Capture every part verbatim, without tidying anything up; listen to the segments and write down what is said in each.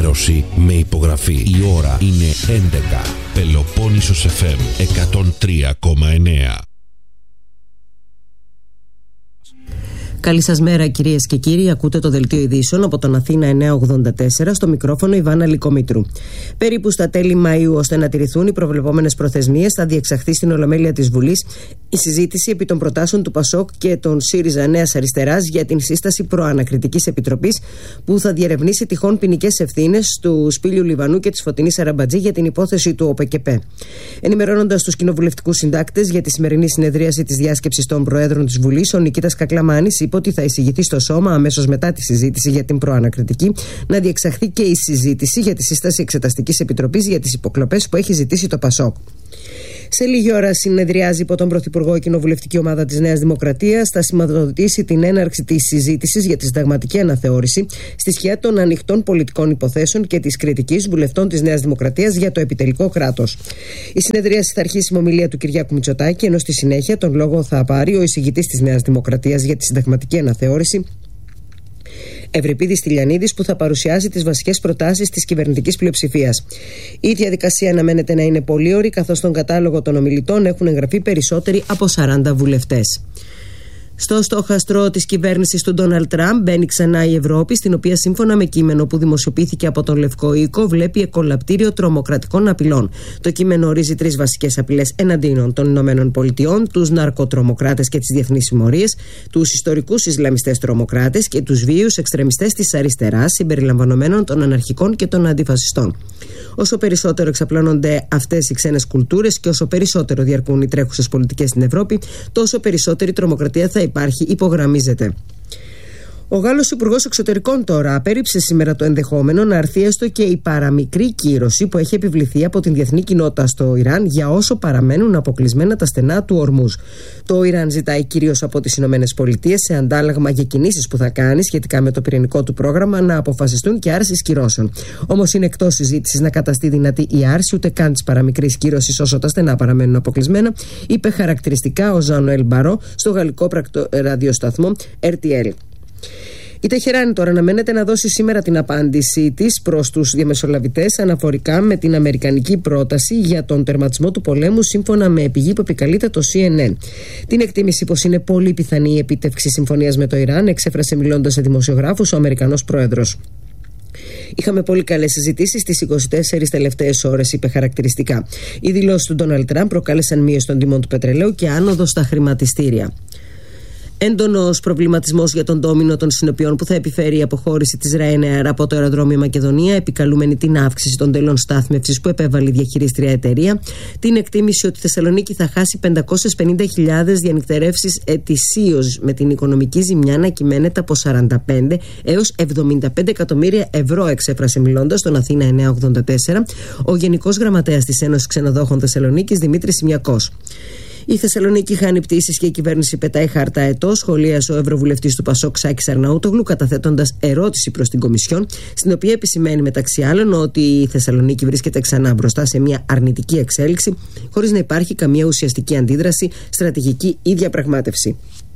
ενημέρωση με υπογραφή. Η ώρα είναι έντεκα. Πελοπόννησος εφ εμ εκατόν τρία κόμμα εννέα. Καλή σας μέρα, κυρίες και κύριοι. Ακούτε το δελτίο ειδήσεων από τον Αθήνα εννιακόσια ογδόντα τέσσερα, στο μικρόφωνο Ιβάνα Λικομήτρου. Περίπου στα τέλη Μαΐου, ώστε να τηρηθούν οι προβλεπόμενες προθεσμίες, θα διεξαχθεί στην Ολομέλεια της Βουλής η συζήτηση επί των προτάσεων του ΠΑΣΟΚ και των ΣΥΡΙΖΑ Νέας Αριστεράς για την σύσταση προανακριτικής επιτροπής που θα διερευνήσει τυχόν ποινικές ευθύνες του Σπύλιου Λιβανού και της Φωτεινής Αραμπατζή για την υπόθεση του ΟΠΕΚΕΠΕ. Ενημερώνοντας τους κοινοβουλευτικούς συντάκτες για τη σημερινή συνεδρίαση της διάσκεψης των Προέδρων της Βουλής, ο Νικήτας Κακλαμάνης είπε ότι θα εισηγηθεί στο Σώμα αμέσως μετά τη συζήτηση για την προανακριτική να διεξαχθεί και η συζήτηση για τη σύσταση Εξεταστικής Επιτροπής για τις υποκλοπές που έχει ζητήσει το ΠΑΣΟΚ. Σε λίγη ώρα συνεδριάζει υπό τον Πρωθυπουργό η κοινοβουλευτική ομάδα της Νέας Δημοκρατίας. Θα σηματοδοτήσει την έναρξη της συζήτησης για τη συνταγματική αναθεώρηση στη σκιά των ανοιχτών πολιτικών υποθέσεων και της κριτικής βουλευτών της Νέας Δημοκρατίας για το επιτελικό κράτος. Η συνεδρίαση θα αρχίσει με ομιλία του Κυριάκου Μητσοτάκη, ενώ στη συνέχεια τον λόγο θα πάρει ο εισηγητής της Νέας Δημοκρατίας για τη συνταγματική αναθεώρηση, Ευρυπίδης Τηλιανίδης, που θα παρουσιάσει τις βασικές προτάσεις της κυβερνητικής πλειοψηφίας. Η διαδικασία αναμένεται να είναι πολύωρη, καθώς στον κατάλογο των ομιλητών έχουν εγγραφεί περισσότεροι από σαράντα βουλευτές. Στο στόχαστρο της κυβέρνησης του Ντόναλντ Τραμπ μπαίνει ξανά η Ευρώπη, στην οποία σύμφωνα με κείμενο που δημοσιοποιήθηκε από τον Λευκό Οίκο βλέπει εκολαπτήριο τρομοκρατικών απειλών. Το κείμενο ορίζει τρεις βασικές απειλές εναντίον των Ηνωμένων Πολιτειών: τους ναρκοτρομοκράτες και τις διεθνείς συμμορίες, τους ιστορικούς Ισλαμιστές τρομοκράτες και τους βίους εξτρεμιστές της αριστεράς, συμπεριλαμβανομένων των αναρχικών και των αντιφασιστών. Όσο περισσότερο εξαπλώνονται αυτές οι ξένες κουλτούρες και όσο περισσότερο διαρκούν οι τρέχουσες πολιτικές στην Ευρώπη, τόσο περισσότερη τρομοκρατία θα υπάρχει, υπογραμμίζεται. Ο Γάλλος Υπουργός Εξωτερικών τώρα απέρριψε σήμερα το ενδεχόμενο να αρθεί έστω και η παραμικρή κύρωση που έχει επιβληθεί από την διεθνή κοινότητα στο Ιράν για όσο παραμένουν αποκλεισμένα τα στενά του Ορμούζ. Το Ιράν ζητάει κυρίως από τις Ηνωμένες Πολιτείες, σε αντάλλαγμα για κινήσεις που θα κάνει σχετικά με το πυρηνικό του πρόγραμμα, να αποφασιστούν και άρσεις κυρώσεων. Όμως είναι εκτός συζήτησης να καταστεί δυνατή η άρση ούτε καν της παραμικρής κύρωσης όσο τα στενά παραμένουν αποκλεισμένα, είπε χαρακτηριστικά ο Ζαν-Νοέλ Μπαρό στο γαλλικό ραδιοσταθμό ερ τι ελ. Η Τεχεράνη τώρα αναμένεται να δώσει σήμερα την απάντησή της προς τους διαμεσολαβητές αναφορικά με την αμερικανική πρόταση για τον τερματισμό του πολέμου, σύμφωνα με πηγή που επικαλείται το σι εν εν. Την εκτίμηση πως είναι πολύ πιθανή η επίτευξη συμφωνίας με το Ιράν εξέφρασε μιλώντας σε δημοσιογράφους ο Αμερικανός πρόεδρος. Είχαμε πολύ καλές συζητήσεις στις είκοσι τέσσερις τελευταίες ώρες, είπε χαρακτηριστικά. Οι δηλώσεις του Ντόναλντ Τραμπ προκάλεσαν μείωση των τιμών του πετρελαίου και άνοδο στα χρηματιστήρια. Έντονος προβληματισμός για τον ντόμινο των συνοπιών που θα επιφέρει η αποχώρηση της Ryanair από το αεροδρόμιο Μακεδονία, επικαλούμενη την αύξηση των τελών στάθμευσης που επέβαλε η διαχειρίστρια εταιρεία, την εκτίμηση ότι η Θεσσαλονίκη θα χάσει πεντακόσιες πενήντα χιλιάδες διανυκτερεύσεις ετησίως, με την οικονομική ζημιά να κυμαίνεται από σαράντα πέντε έως εβδομήντα πέντε εκατομμύρια ευρώ, εξέφρασε μιλώντας στον Αθήνα εννιακόσια ογδόντα τέσσερα ο Γενικός Γραμματέας της Ένωσης Ξενοδόχων Θεσσαλονίκης, Δημήτρης Σιμιακός. Η Θεσσαλονίκη χάνει πτήσεις και η κυβέρνηση πετάει χάρτα ετός, σχολίασε ο Ευρωβουλευτής του ΠΑΣΟΚ Σάκης Αρναούτογλου, καταθέτοντας ερώτηση προς την Κομισιόν, στην οποία επισημαίνει μεταξύ άλλων ότι η Θεσσαλονίκη βρίσκεται ξανά μπροστά σε μια αρνητική εξέλιξη, χωρίς να υπάρχει καμία ουσιαστική αντίδραση, στρατηγική ή διαπραγμάτευση.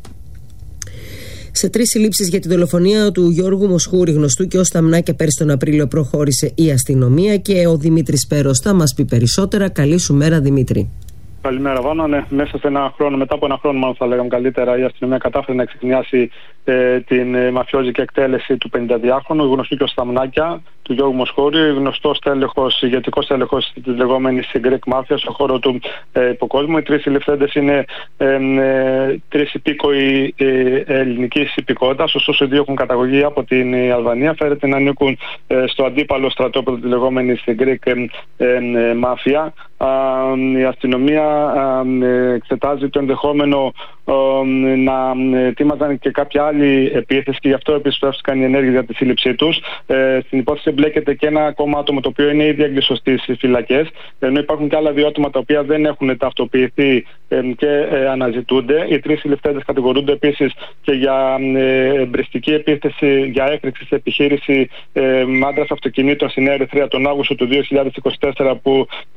Σε τρεις συλλήψεις για τη δολοφονία του Γιώργου Μοσχούρη, γνωστού και ως Σταμνάκια, πέρσι τον Απρίλιο προχώρησε η αστυνομία και ο Δημήτρης Πέρος θα μας πει περισσότερα. Καλή σου μέρα, Δημήτρη. Καλημέρα, Βάνα. Ναι, μέσα σε ένα χρόνο, μετά από ένα χρόνο, μάλλον θα λέγαμε καλύτερα, η αστυνομία κατάφερε να εξεκινιάσει ε, την ε, μαφιόζικη εκτέλεση του πενηνταδυάχρονου, γνωστού και ως Σταμνάκια, του Γιώργου Μοσχούρη, γνωστός τέλεχος, ηγετικός τέλεχος της λεγόμενης Greek Mafia στον χώρο του ε, υποκόσμου. Οι τρεις συλληφθέντες είναι ε, ε, τρεις υπήκοοι ε, ελληνικής υπηκότητας, ωστόσο οι δύο έχουν καταγωγή από την ε, Αλβανία. Φέρεται να ανήκουν ε, στο αντίπαλο στρατόπεδο της λεγόμενης Greek ε, ε, ε, Mafia. Η αστυνομία εξετάζει το ενδεχόμενο να ετοίμαζαν και κάποια άλλη επίθεση και γι' αυτό επισπεύστηκαν οι ενέργειες για τη σύλληψή τους. Στην υπόθεση εμπλέκεται και ένα ακόμα άτομο το οποίο είναι ήδη έγκλειστο στις φυλακές, ενώ υπάρχουν και άλλα δύο άτομα τα οποία δεν έχουν ταυτοποιηθεί και αναζητούνται. Οι τρεις συλληφθέντες κατηγορούνται επίσης και για εμπριστική επίθεση, για έκρηξη σε επιχείρηση άντρας αυτοκινήτων στην Ερυθρέα τον Αύγουστο του δύο χιλιάδες είκοσι τέσσερα, που ήταν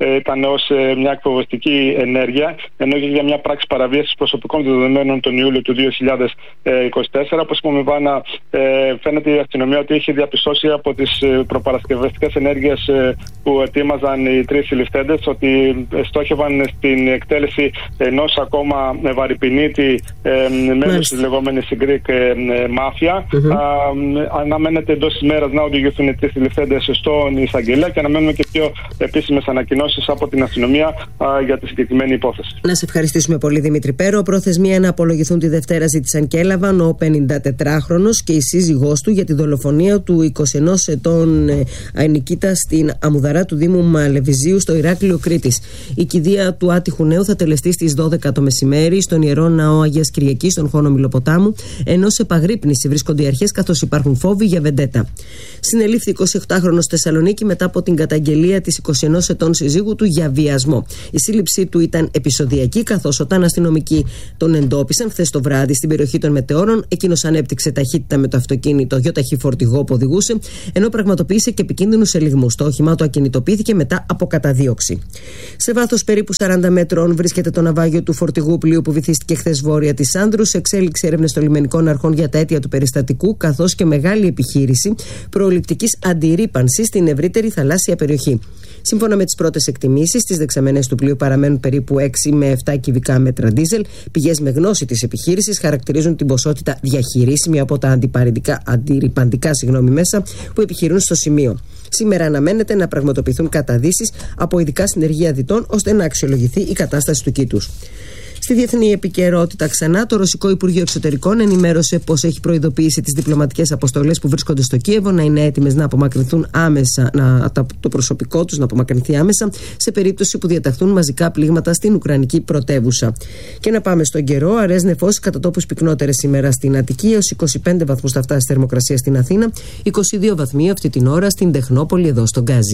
ως μια εκφοβιστική ενέργεια, ενώ και για μια πράξη παραβίασης προσωπικών δεδομένων τον Ιούλιο του δύο χιλιάδες είκοσι τέσσερα. Όπως είπαμε, Βάνα, φαίνεται η αστυνομία ότι είχε διαπιστώσει από τις προπαρασκευαστικές ενέργειες που ετοίμαζαν οι τρεις συλληφθέντες ότι στόχευαν στην εκτέλεση ενός ακόμα βαρυπινίτη μέλους της λεγόμενης Greek Mafia. Mm-hmm. Αναμένεται εντός της μέρας να οδηγηθούν οι τρεις συλληφθέντες στον εισαγγελέα και αναμένουμε και πιο επίσημες ανακοινώσεις από την αστυνομία α, για τη συγκεκριμένη υπόθεση. Να σε ευχαριστήσουμε πολύ, Δημήτρη Πέρο. Προθεσμία να απολογηθούν τη Δευτέρα ζήτησαν και έλαβαν ο πενηντατετράχρονος και η σύζυγός του για τη δολοφονία του είκοσι ενός ετών Νικήτα στην Αμουδαρά του Δήμου Μαλεβιζίου στο Ηράκλειο Κρήτης. Η κηδεία του άτυχου νέου θα τελεστεί στις δώδεκα το μεσημέρι στον Ιερό Ναό Αγίας Κυριακής στον χώρο Μιλοποτάμου, ενώ σε επαγρύπνηση βρίσκονται οι αρχές καθώς υπάρχουν φόβοι για βεντέτα. Συνελήφθη εικοσιοκτάχρονος στη Θεσσαλονίκη μετά από την καταγγελία της είκοσι ενός ετών συζύγου του για βιασμό. Η σύλληψή του ήταν επεισοδιακή, καθώς όταν αστυνομικοί τον εντόπισαν χθες το βράδυ στην περιοχή των Μετεώρων, εκείνος ανέπτυξε ταχύτητα με το αυτοκίνητο γιοταχή φορτηγό που οδηγούσε, ενώ πραγματοποίησε και επικίνδυνους ελιγμούς. Το όχημά του ακινητοποιήθηκε μετά από καταδίωξη. Σε βάθος περίπου σαράντα μέτρων βρίσκεται το ναυάγιο του φορτηγού πλοίου που βυθίστηκε χθες βόρεια της Σάνδρου. Σε εξέλιξη έρευνες των λιμενικών αρχών για τα αίτια του περιστατικού, καθώς και μεγάλη επιχείρηση προληπτικής αντιρρύπανσης στην ευρύτερη θαλάσσια περιοχή. Σύμφωνα με τις πρώτες εκτιμήσεις, στις δεξαμενές του πλοίου παραμένουν περίπου έξι με επτά κυβικά μέτρα ντίζελ. Πηγές με γνώση της επιχείρησης χαρακτηρίζουν την ποσότητα διαχειρίσιμη από τα αντιρρυπαντικά συγγνώμη, μέσα που επιχειρούν στο σημείο. Σήμερα αναμένεται να πραγματοποιηθούν καταδύσεις από ειδικά συνεργεία διτών ώστε να αξιολογηθεί η κατάσταση του κήτους. Στη διεθνή επικαιρότητα ξανά, το Ρωσικό Υπουργείο Εξωτερικών ενημέρωσε πως έχει προειδοποιήσει τις διπλωματικές αποστολές που βρίσκονται στο Κίεβο να είναι έτοιμες να απομακρυνθούν άμεσα, να, το προσωπικό τους να απομακρυνθεί άμεσα σε περίπτωση που διαταχθούν μαζικά πλήγματα στην Ουκρανική πρωτεύουσα. Και να πάμε στον καιρό. Αραιές νεφώσεις κατά τόπους πυκνότερες σήμερα στην Αττική, έως είκοσι πέντε βαθμούς θα φτάσει θερμοκρασία στην Αθήνα, είκοσι δύο βαθμοί αυτή την ώρα στην Τεχνόπολη εδώ στον Γκάζι.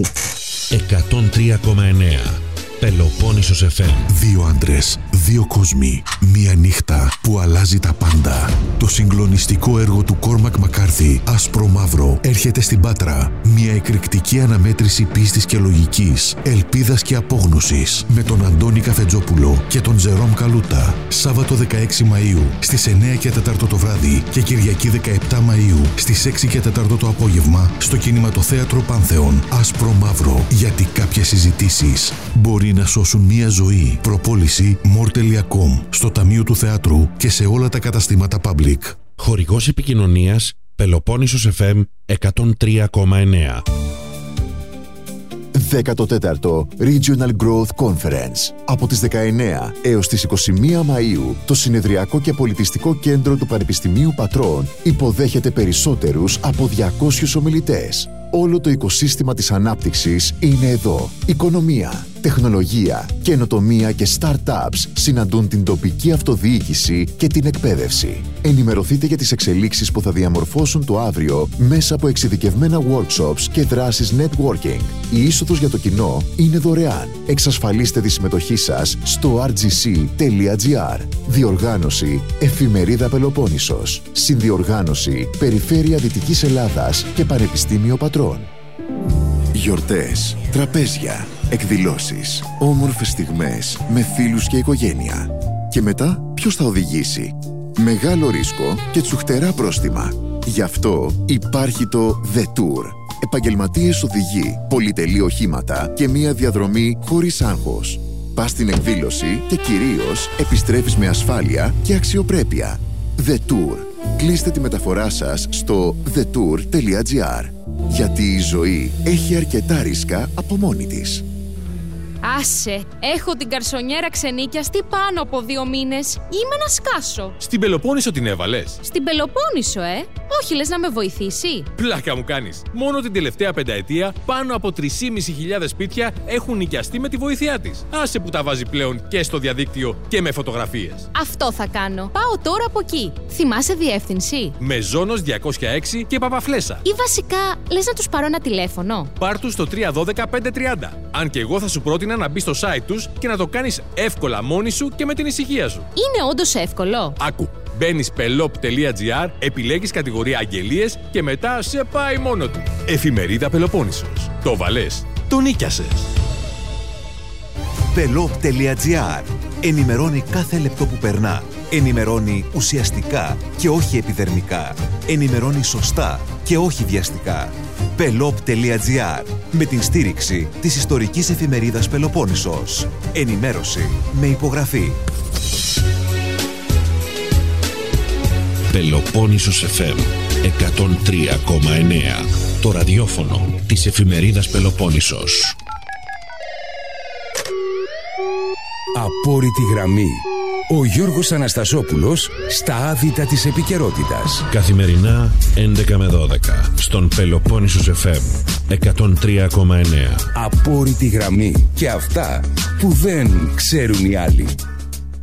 εκατόν τρία κόμμα εννέα Πελοπόννησος εφ εμ. Δύο άντρες, δύο κόσμοι, μία νύχτα που αλλάζει τα πάντα. Το συγκλονιστικό έργο του Κόρμακ Μακάρθι, Άσπρο Μαύρο, έρχεται στην Πάτρα. Μια εκρηκτική αναμέτρηση πίστης και λογικής, ελπίδας και απόγνωσης, με τον Αντώνη Καφετζόπουλο και τον Τζερόμ Καλούτα. Σάββατο δεκαέξι Μαΐου στις εννέα και τέσσερα το βράδυ και Κυριακή δεκαεπτά Μαΐου στις έξι και τέσσερα το απόγευμα στο Κινηματοθέατρο Πάνθεον. Άσπρο Μαύρο, γιατί κάποιες συζητήσεις μπορεί να σώσουν μία ζωή. Προπόληση μορ τελεία κομ στο Ταμείο του Θεάτρου και σε όλα τα καταστήματα Public. Χορηγός επικοινωνίας Πελοπόννησος εφ εμ εκατόν τρία κόμμα εννέα. δέκατο τέταρτο Regional Growth Conference. Από τις δεκαεννέα έως τις είκοσι μία Μαΐου, το Συνεδριακό και Πολιτιστικό Κέντρο του Πανεπιστημίου Πατρών υποδέχεται περισσότερους από διακόσιους ομιλητές. Όλο το οικοσύστημα της ανάπτυξης είναι εδώ. Οικονομία, τεχνολογία, καινοτομία και startups συναντούν την τοπική αυτοδιοίκηση και την εκπαίδευση. Ενημερωθείτε για τις εξελίξεις που θα διαμορφώσουν το αύριο μέσα από εξειδικευμένα workshops και δράσεις networking. Η είσοδος για το κοινό είναι δωρεάν. Εξασφαλίστε τη συμμετοχή σας στο αρ τζι σι τελεία τζι άρ. Διοργάνωση Εφημερίδα Πελοπόννησος. Συνδιοργάνωση Περιφέρεια Δυτικής Ελλάδας και Πανεπιστήμιο Πατρών. Γιορτές, τραπέζια, εκδηλώσεις, όμορφες στιγμές με φίλους και οικογένεια. Και μετά ποιος θα οδηγήσει? Μεγάλο ρίσκο και τσουχτερά πρόστιμα. Γι' αυτό υπάρχει το The Tour. Επαγγελματίες οδηγοί, πολυτελή οχήματα και μία διαδρομή χωρίς άγχος. Πας στην εκδήλωση και κυρίως επιστρέφεις με ασφάλεια και αξιοπρέπεια. The Tour. Κλείστε τη μεταφορά σας στο the tour τελεία τζι άρ. Γιατί η ζωή έχει αρκετά ρίσκα από μόνη της. Άσε, έχω την καρσονιέρα ξενίκιαστη πάνω από δύο μήνες. Είμαι να σκάσω. Στην Πελοπόννησο την έβαλες? Στην Πελοπόννησο, ε? Όχι, λες να με βοηθήσει? Πλάκα μου κάνεις. Μόνο την τελευταία πενταετία πάνω από τρεις χιλιάδες πεντακόσια σπίτια έχουν νοικιαστεί με τη βοήθειά της. Άσε που τα βάζει πλέον και στο διαδίκτυο και με φωτογραφίες. Αυτό θα κάνω. Πάω τώρα από εκεί. Θυμάσαι διεύθυνση? Μεζόνος διακόσια έξι και Παπαφλέσσα. Ή βασικά, λες να τους πάρω ένα τηλέφωνο? Πάρ' τους στο τρία ένα δύο πέντε τριάντα. Αν και εγώ θα σου πρότεινα να μπεις στο site τους και να το κάνεις εύκολα μόνη σου και με την ησυχία σου. Είναι όντως εύκολο? Άκου. Μπαίνεις πελόπ τελεία τζι άρ, επιλέγεις κατηγορία αγγελίες και μετά σε πάει μόνο του. Εφημερίδα Πελοπόννησος. Το βαλές, το νίκιασες. Πελόπ τελεία τζι άρ. Ενημερώνει κάθε λεπτό που περνά. Ενημερώνει ουσιαστικά και όχι επιδερμικά. Ενημερώνει σωστά και όχι βιαστικά. Πελόπ τελεία τζι άρ. Με την στήριξη της ιστορικής εφημερίδας Πελοπόννησος. Ενημέρωση με υπογραφή. Πελοπόννησος εφ εμ εκατόν τρία κόμμα εννέα. Το ραδιόφωνο της εφημερίδας Πελοπόννησος. Απόρριτη γραμμή. Ο Γιώργος Αναστασόπουλος στα άδυτα της επικαιρότητας. Καθημερινά έντεκα με δώδεκα στον Πελοπόννησος εφ εμ εκατόν τρία κόμμα εννέα. Απόρριτη γραμμή. Και αυτά που δεν ξέρουν οι άλλοι.